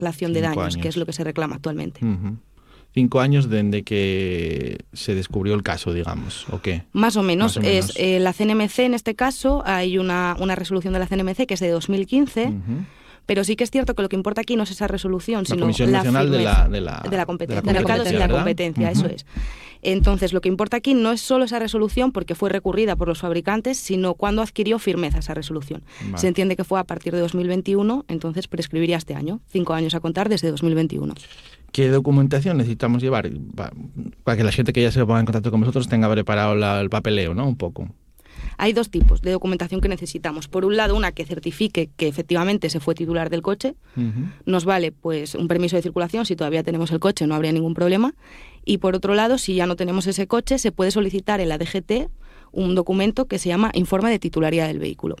relación de daños, que es lo que se reclama actualmente. 5 años desde que se descubrió el caso, digamos, ¿o qué? Más o menos. Es la CNMC, en este caso, hay una resolución de la CNMC que es de 2015, pero sí que es cierto que lo que importa aquí no es esa resolución, sino Comisión Nacional de la competencia, de mercados y la competencia, eso es. Entonces, lo que importa aquí no es solo esa resolución, porque fue recurrida por los fabricantes, sino cuándo adquirió firmeza esa resolución. Vale. Se entiende que fue a partir de 2021, entonces prescribiría este año, 5 años a contar desde 2021. ¿Qué documentación necesitamos llevar para que la gente que ya se ponga en contacto con nosotros tenga preparado el papeleo, ¿no? Un poco. Hay 2 tipos de documentación que necesitamos. Por un lado, una que certifique que efectivamente se fue titular del coche. Nos vale pues un permiso de circulación, si todavía tenemos el coche no habría ningún problema. Y por otro lado, si ya no tenemos ese coche, se puede solicitar en la DGT un documento que se llama informe de titularidad del vehículo.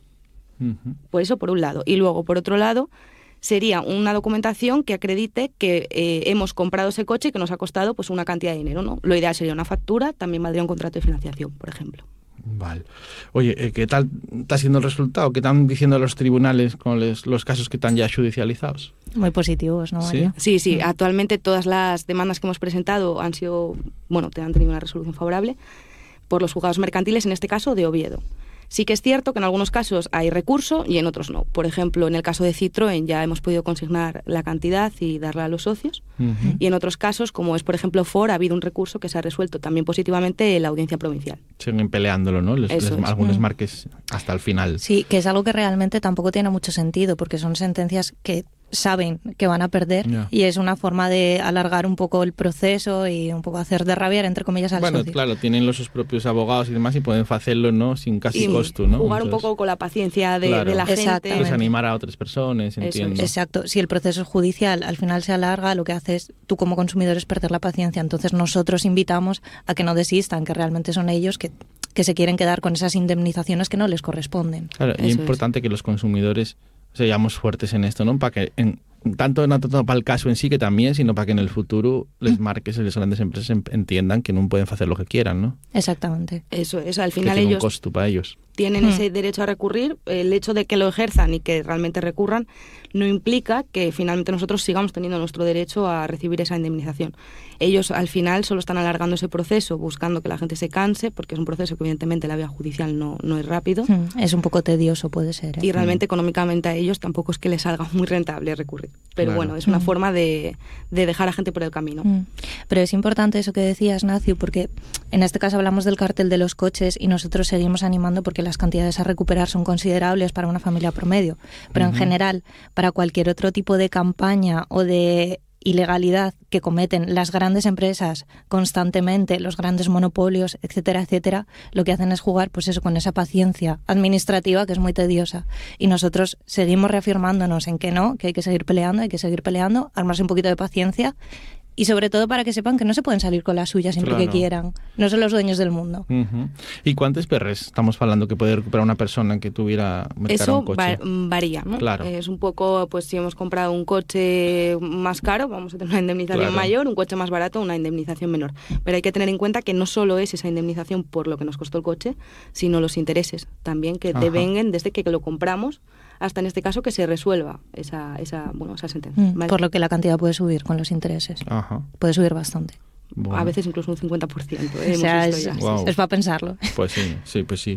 Por eso, por un lado. Y luego, por otro lado, sería una documentación que acredite que hemos comprado ese coche y que nos ha costado pues una cantidad de dinero, ¿no? Lo ideal sería una factura, también valdría un contrato de financiación, por ejemplo. Vale. Oye, ¿qué tal está siendo el resultado? ¿Qué están diciendo los tribunales con los casos que están ya judicializados? Muy positivos, ¿no, María? Sí. Actualmente todas las demandas que hemos presentado han tenido una resolución favorable por los juzgados mercantiles, en este caso de Oviedo. Sí que es cierto que en algunos casos hay recurso y en otros no. Por ejemplo, en el caso de Citroën ya hemos podido consignar la cantidad y darla a los socios. Y en otros casos, como es por ejemplo Ford, ha habido un recurso que se ha resuelto también positivamente en la audiencia provincial. Siguen peleándolo, ¿no? Algunos marques hasta el final. Sí, que es algo que realmente tampoco tiene mucho sentido, porque son sentencias que saben que van a perder y es una forma de alargar un poco el proceso y un poco hacer de rabiar, entre comillas, al socio. Bueno, claro, tienen sus propios abogados y demás y pueden hacerlo, ¿no? Sin casi costo, ¿no? Jugar un poco con la paciencia de la gente. Desanimar a otras personas, entiendo. Exacto. Si el proceso judicial al final se alarga, lo que haces tú como consumidor es perder la paciencia. Entonces nosotros invitamos a que no desistan, que realmente son ellos que se quieren quedar con esas indemnizaciones que no les corresponden. Claro, y es importante que los consumidores seamos fuertes en esto, ¿no? Para que no tanto para el caso en sí, que también, sino para que en el futuro les marques y las grandes empresas entiendan que no pueden hacer lo que quieran, ¿no? Exactamente. Eso es, al final que tiene ellos un costo para ellos. Tienen ese derecho a recurrir. El hecho de que lo ejerzan y que realmente recurran no implica que finalmente nosotros sigamos teniendo nuestro derecho a recibir esa indemnización. Ellos al final solo están alargando ese proceso, buscando que la gente se canse, porque es un proceso que evidentemente la vía judicial no es rápido. Es un poco tedioso, puede ser, ¿eh? Y realmente económicamente a ellos tampoco es que les salga muy rentable recurrir. Pero bueno, es una forma de dejar a gente por el camino. Pero es importante eso que decías, Nacio, porque en este caso hablamos del cartel de los coches y nosotros seguimos animando porque las cantidades a recuperar son considerables para una familia promedio. Pero en general, para cualquier otro tipo de campaña o de ilegalidad que cometen las grandes empresas constantemente, los grandes monopolios, etcétera, etcétera, lo que hacen es jugar pues eso, con esa paciencia administrativa que es muy tediosa. Y nosotros seguimos reafirmándonos en que no, que hay que seguir peleando, armarse un poquito de paciencia. Y sobre todo para que sepan que no se pueden salir con la suya siempre que quieran. No son los dueños del mundo. ¿Y cuántos perres estamos hablando que puede recuperar una persona que tuviera mercado un coche? Eso varía, ¿no? Claro. Es un poco, pues si hemos comprado un coche más caro, vamos a tener una indemnización mayor, un coche más barato, una indemnización menor. Pero hay que tener en cuenta que no solo es esa indemnización por lo que nos costó el coche, sino los intereses también que devenguen desde que lo compramos hasta en este caso que se resuelva esa sentencia. ¿Vale? Por lo que la cantidad puede subir con los intereses. Puede subir bastante. Bueno. A veces incluso un 50%. O sea, es para pensarlo. Pues sí.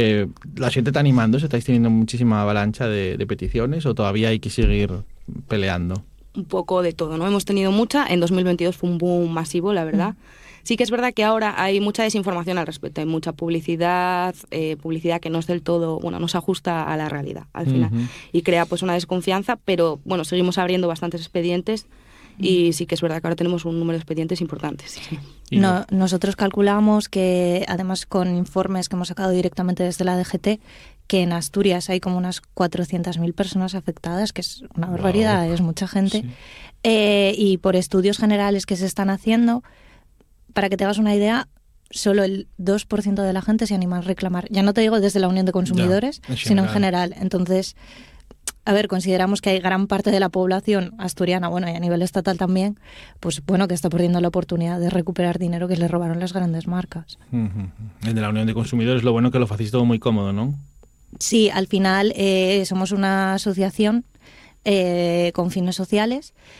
¿La gente está animándose? ¿Estáis teniendo muchísima avalancha de peticiones o todavía hay que seguir peleando? Un poco de todo, ¿no? Hemos tenido mucha. En 2022 fue un boom masivo, la verdad. Sí que es verdad que ahora hay mucha desinformación al respecto, hay mucha publicidad que no es del todo, no se ajusta a la realidad al final y crea pues una desconfianza, pero bueno, seguimos abriendo bastantes expedientes y sí que es verdad que ahora tenemos un número de expedientes importantes. Sí. Nosotros calculamos que además con informes que hemos sacado directamente desde la DGT, que en Asturias hay como unas 400.000 personas afectadas, que es una barbaridad, es mucha gente, y por estudios generales que se están haciendo. Para que te hagas una idea, solo el 2% de la gente se anima a reclamar. Ya no te digo desde la Unión de Consumidores, sino en general. Entonces, a ver, consideramos que hay gran parte de la población asturiana, y a nivel estatal también, pues que está perdiendo la oportunidad de recuperar dinero que le robaron las grandes marcas. El de la Unión de Consumidores, lo bueno que lo hacéis todo muy cómodo, ¿no? Sí, al final somos una asociación con fines sociales